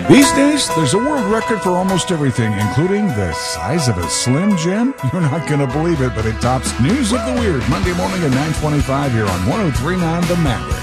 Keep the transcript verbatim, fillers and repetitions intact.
These days, there's a world record for almost everything, including the size of a Slim Jim. You're not going to believe it, but it tops News of the Weird Monday morning at nine twenty-five here on one oh three point nine The Maverick.